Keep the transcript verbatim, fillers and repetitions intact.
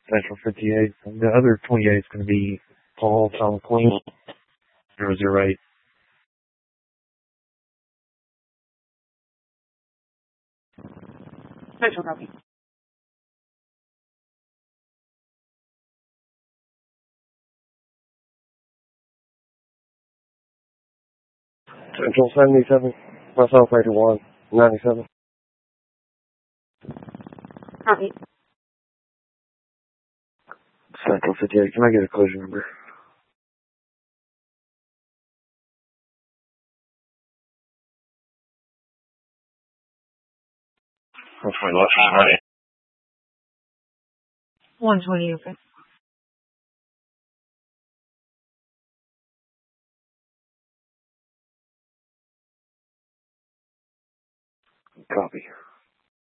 Central fifty-eight. And the other twenty-eight is going to be Paul Tom Queen, zero zero eight. Central copy. Central seventy-seven, myself eighty-one, ninety-seven. Copy. Central fifty-eight, can I get a collision number? That's my last one. one twenty, okay. Copy.